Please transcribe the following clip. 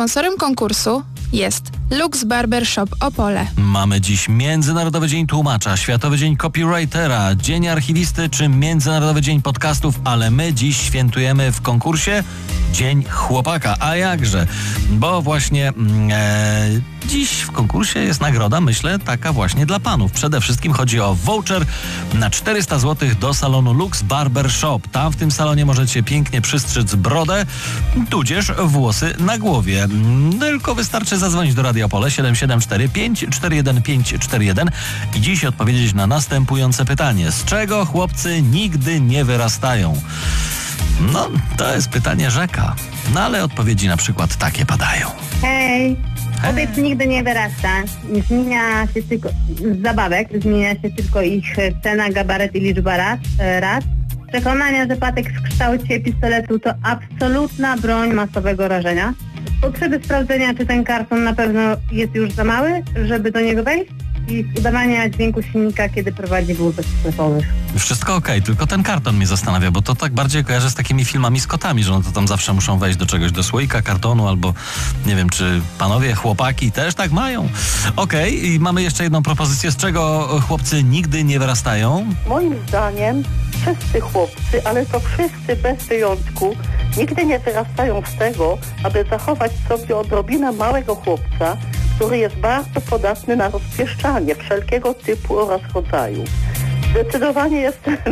Sponsorem konkursu jest Lux Barber Shop Opole. Mamy dziś Międzynarodowy Dzień Tłumacza, Światowy Dzień Copywritera, Dzień Archiwisty czy Międzynarodowy Dzień Podcastów, ale my dziś świętujemy w konkursie Dzień Chłopaka. A jakże? Bo właśnie dziś w konkursie jest nagroda, myślę, taka właśnie dla panów. Przede wszystkim chodzi o voucher na 400 zł do salonu Lux Barber Shop. Tam w tym salonie możecie pięknie przystrzyc brodę, tudzież włosy na głowie. Tylko wystarczy zadzwonić do Radia Opole 774 541 541 i dziś odpowiedzieć na następujące pytanie. Z czego chłopcy nigdy nie wyrastają? No, to jest pytanie rzeka. No ale odpowiedzi na przykład takie padają. Hej, chłopiec nigdy nie wyrasta. Zmienia się tylko z zabawek, zmienia się tylko ich cena, gabaret i liczba raz. Przekonania, że patek w kształcie pistoletu to absolutna broń masowego rażenia. Potrzeby sprawdzenia, czy ten karton na pewno jest już za mały, żeby do niego wejść, i udawania dźwięku silnika, kiedy prowadzi wózek sklepowych. Wszystko okej, tylko ten karton mnie zastanawia, bo to tak bardziej kojarzę z takimi filmami z kotami, że no to tam zawsze muszą wejść do czegoś, do słoika, kartonu, albo nie wiem, czy panowie, chłopaki też tak mają. Okej, i mamy jeszcze jedną propozycję, z czego chłopcy nigdy nie wyrastają? Moim zdaniem wszyscy chłopcy, ale to wszyscy bez wyjątku, nigdy nie wyrastają z tego, aby zachować sobie odrobinę małego chłopca, który jest bardzo podatny na rozpieszczanie wszelkiego typu oraz rodzaju. Zdecydowanie jest